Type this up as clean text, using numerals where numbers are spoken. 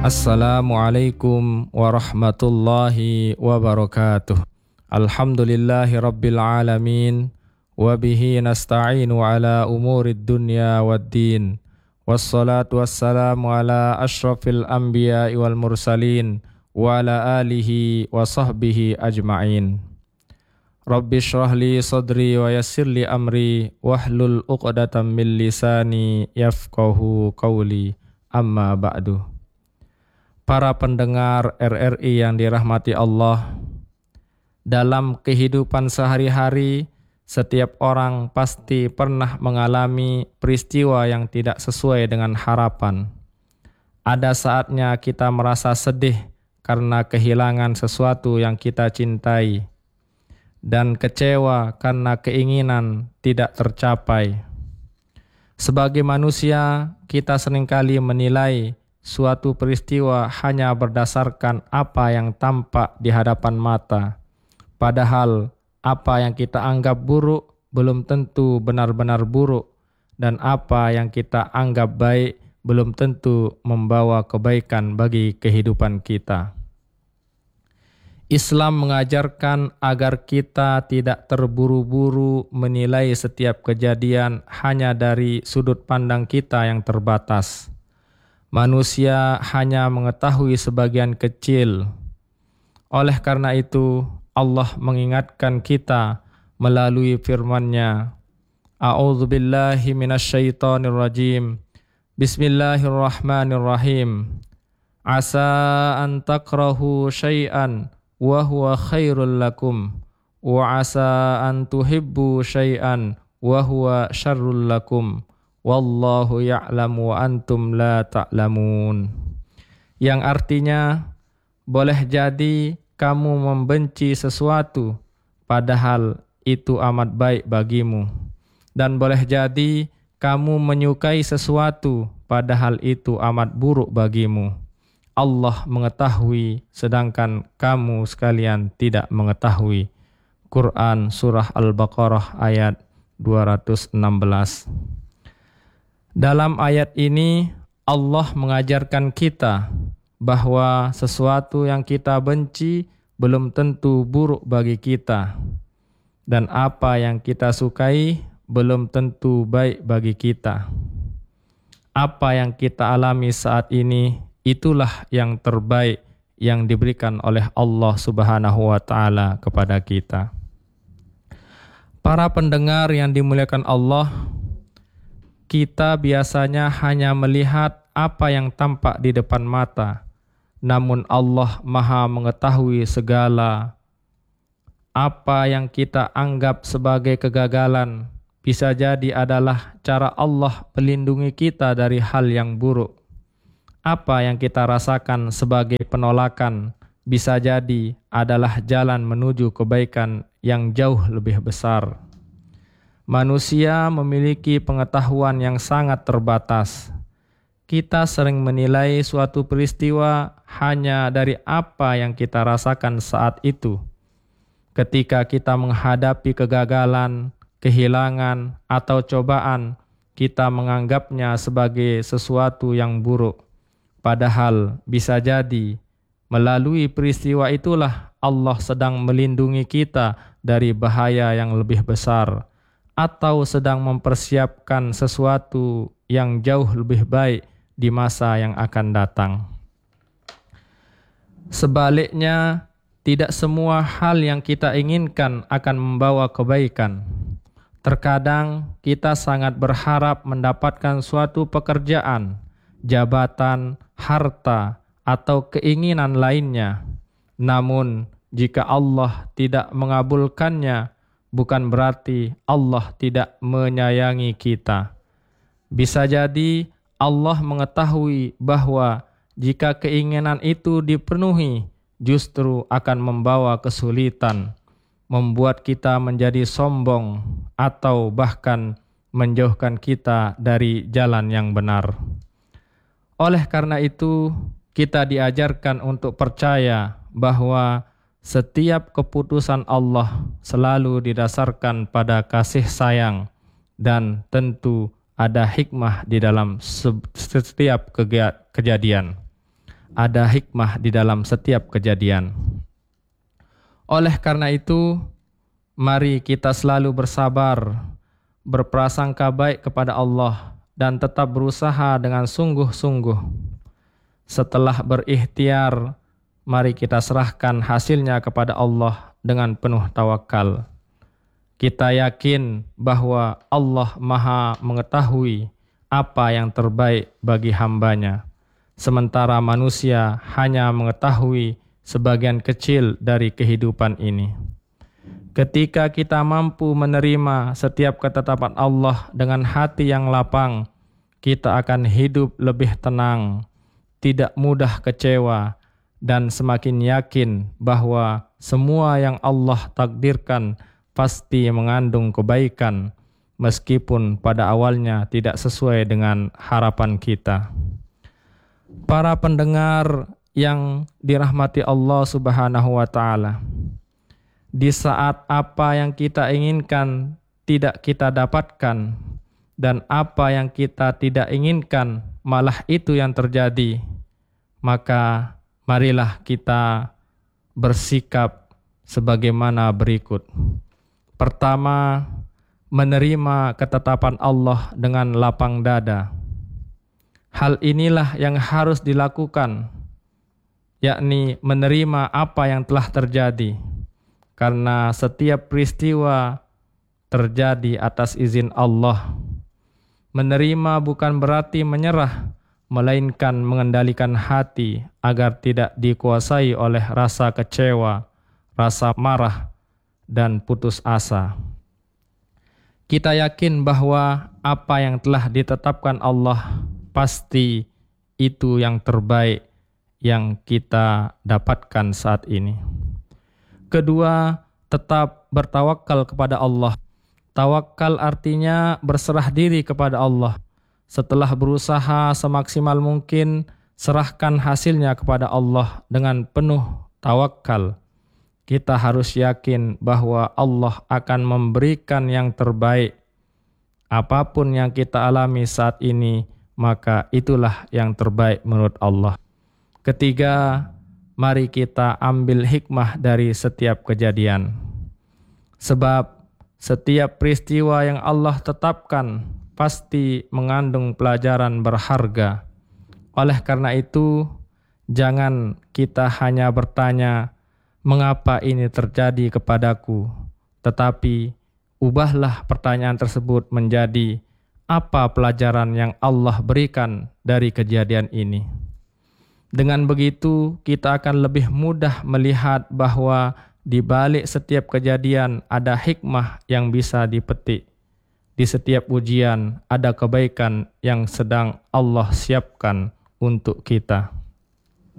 Assalamualaikum warahmatullahi wabarakatuh. Alhamdulillahi rabbil alamin. Wabihi nasta'inu ala umurid dunya waddin. Wassalatu wassalamu ala ashrafil anbiya wal mursalin. Wa ala alihi wa sahbihi ajma'in. Rabbi shrah li sadri wa yassir li amri. Wahlul uqdatam min lisani yafqahu qawli. Amma ba'du. Para pendengar RRI yang dirahmati Allah, dalam kehidupan sehari-hari, setiap orang pasti pernah mengalami peristiwa yang tidak sesuai dengan harapan. Ada saatnya kita merasa sedih karena kehilangan sesuatu yang kita cintai, dan kecewa karena keinginan tidak tercapai. Sebagai manusia, kita seringkali menilai suatu peristiwa hanya berdasarkan apa yang tampak di hadapan mata. Padahal apa yang kita anggap buruk belum tentu benar-benar buruk, dan apa yang kita anggap baik belum tentu membawa kebaikan bagi kehidupan kita. Islam mengajarkan agar kita tidak terburu-buru menilai setiap kejadian hanya dari sudut pandang kita yang terbatas. Manusia hanya mengetahui sebagian kecil. Oleh karena itu, Allah mengingatkan kita melalui firman-Nya. A'udzubillahi minasyaitonirrajim. Bismillahirrahmanirrahim. Asa an takrahu syai'an wa huwa khairul lakum. Wa asa an tuhibbu syai'an wa huwa syarrul lakum. Wallahu ya'lamu wa antum la ta'lamun. Yang artinya, boleh jadi kamu membenci sesuatu padahal itu amat baik bagimu, dan boleh jadi kamu menyukai sesuatu padahal itu amat buruk bagimu. Allah mengetahui sedangkan kamu sekalian tidak mengetahui. Quran Surah Al-Baqarah ayat 216. Dalam ayat ini Allah mengajarkan kita bahwa sesuatu yang kita benci belum tentu buruk bagi kita, dan apa yang kita sukai belum tentu baik bagi kita. Apa yang kita alami saat ini itulah yang terbaik yang diberikan oleh Allah Subhanahu wa taala kepada kita. Para pendengar yang dimuliakan Allah, kita biasanya hanya melihat apa yang tampak di depan mata, namun Allah Maha mengetahui segala. Apa yang kita anggap sebagai kegagalan bisa jadi adalah cara Allah melindungi kita dari hal yang buruk. Apa yang kita rasakan sebagai penolakan bisa jadi adalah jalan menuju kebaikan yang jauh lebih besar. Manusia memiliki pengetahuan yang sangat terbatas. Kita sering menilai suatu peristiwa hanya dari apa yang kita rasakan saat itu. Ketika kita menghadapi kegagalan, kehilangan, atau cobaan, kita menganggapnya sebagai sesuatu yang buruk. Padahal bisa jadi melalui peristiwa itulah Allah sedang melindungi kita dari bahaya yang lebih besar, atau sedang mempersiapkan sesuatu yang jauh lebih baik di masa yang akan datang. Sebaliknya, tidak semua hal yang kita inginkan akan membawa kebaikan. Terkadang kita sangat berharap mendapatkan suatu pekerjaan, jabatan, harta, atau keinginan lainnya. Namun, jika Allah tidak mengabulkannya, bukan berarti Allah tidak menyayangi kita. Bisa jadi Allah mengetahui bahwa jika keinginan itu dipenuhi, justru akan membawa kesulitan, membuat kita menjadi sombong, atau bahkan menjauhkan kita dari jalan yang benar. Oleh karena itu, kita diajarkan untuk percaya bahwa setiap keputusan Allah selalu didasarkan pada kasih sayang, dan tentu ada hikmah di dalam setiap kejadian. ada hikmah di dalam setiap kejadian. Oleh karena itu, mari kita selalu bersabar, berprasangka baik kepada Allah, dan tetap berusaha dengan sungguh-sungguh. Setelah berikhtiar, mari kita serahkan hasilnya kepada Allah dengan penuh tawakal. Kita yakin bahwa Allah Maha mengetahui apa yang terbaik bagi hambanya, sementara manusia hanya mengetahui sebagian kecil dari kehidupan ini. Ketika kita mampu menerima setiap ketetapan Allah dengan hati yang lapang, kita akan hidup lebih tenang, tidak mudah kecewa, dan semakin yakin bahwa semua yang Allah takdirkan pasti mengandung kebaikan, meskipun pada awalnya tidak sesuai dengan harapan kita. Para pendengar yang dirahmati Allah Subhanahu wa Ta'ala, di saat apa yang kita inginkan tidak kita dapatkan, dan apa yang kita tidak inginkan malah itu yang terjadi, maka marilah kita bersikap sebagaimana berikut. Pertama, menerima ketetapan Allah dengan lapang dada. Hal inilah yang harus dilakukan, yakni menerima apa yang telah terjadi, karena setiap peristiwa terjadi atas izin Allah. Menerima bukan berarti menyerah, melainkan mengendalikan hati agar tidak dikuasai oleh rasa kecewa, rasa marah, dan putus asa. Kita yakin bahwa apa yang telah ditetapkan Allah pasti itu yang terbaik yang kita dapatkan saat ini. Kedua, tetap bertawakal kepada Allah. Tawakal artinya berserah diri kepada Allah. Setelah berusaha semaksimal mungkin, serahkan hasilnya kepada Allah dengan penuh tawakal. Kita harus yakin bahwa Allah akan memberikan yang terbaik. Apapun yang kita alami saat ini, maka itulah yang terbaik menurut Allah. Ketiga, mari kita ambil hikmah dari setiap kejadian. Sebab setiap peristiwa yang Allah tetapkan pasti mengandung pelajaran berharga. Oleh karena itu, jangan kita hanya bertanya, mengapa ini terjadi kepadaku? Tetapi, ubahlah pertanyaan tersebut menjadi, apa pelajaran yang Allah berikan dari kejadian ini? Dengan begitu, kita akan lebih mudah melihat bahwa di balik setiap kejadian ada hikmah yang bisa dipetik. Di setiap ujian ada kebaikan yang sedang Allah siapkan untuk kita.